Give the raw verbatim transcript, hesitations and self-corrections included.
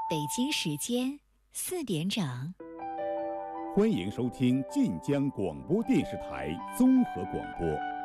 北京时间四点整， 欢迎收听晋江广播电视台综合广播。